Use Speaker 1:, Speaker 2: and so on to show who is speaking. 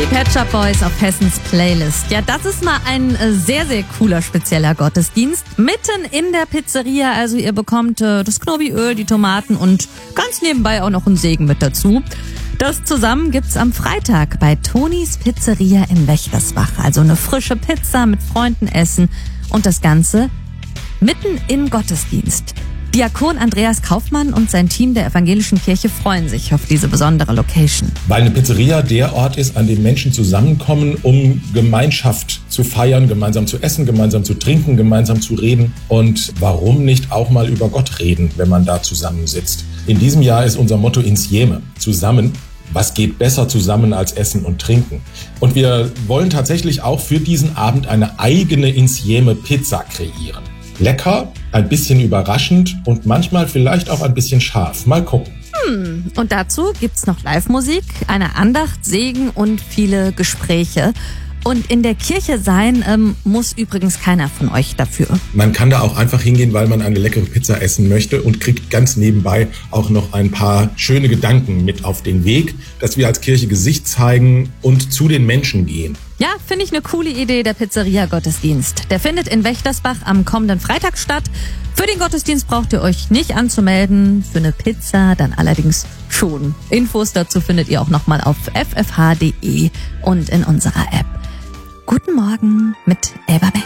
Speaker 1: Die Pet Shop Boys auf Hessens Playlist. Ja, das ist mal ein sehr, sehr cooler, spezieller Gottesdienst. Mitten in der Pizzeria, also ihr bekommt das Knobiöl, die Tomaten und ganz nebenbei auch noch einen Segen mit dazu. Das zusammen gibt's am Freitag bei Tonis Pizzeria in Wächtersbach. Also eine frische Pizza mit Freunden essen und das Ganze mitten im Gottesdienst. Diakon Andreas Kaufmann und sein Team der Evangelischen Kirche freuen sich auf diese besondere Location.
Speaker 2: Weil eine Pizzeria der Ort ist, an dem Menschen zusammenkommen, um Gemeinschaft zu feiern, gemeinsam zu essen, gemeinsam zu trinken, gemeinsam zu reden. Und warum nicht auch mal über Gott reden, wenn man da zusammensitzt? In diesem Jahr ist unser Motto Insieme, zusammen. Was geht besser zusammen als Essen und Trinken? Und wir wollen tatsächlich auch für diesen Abend eine eigene Insieme Pizza kreieren. Lecker, ein bisschen überraschend und manchmal vielleicht auch ein bisschen scharf. Mal gucken.
Speaker 1: Und dazu gibt's noch Live-Musik, eine Andacht, Segen und viele Gespräche. Und in der Kirche sein muss übrigens keiner von euch dafür.
Speaker 2: Man kann da auch einfach hingehen, weil man eine leckere Pizza essen möchte und kriegt ganz nebenbei auch noch ein paar schöne Gedanken mit auf den Weg, dass wir als Kirche Gesicht zeigen und zu den Menschen gehen.
Speaker 1: Ja, finde ich eine coole Idee, der Pizzeria-Gottesdienst. Der findet in Wächtersbach am kommenden Freitag statt. Für den Gottesdienst braucht ihr euch nicht anzumelden, für eine Pizza dann allerdings schon. Infos dazu findet ihr auch nochmal auf ffh.de und in unserer App. Guten Morgen mit Elba Beck.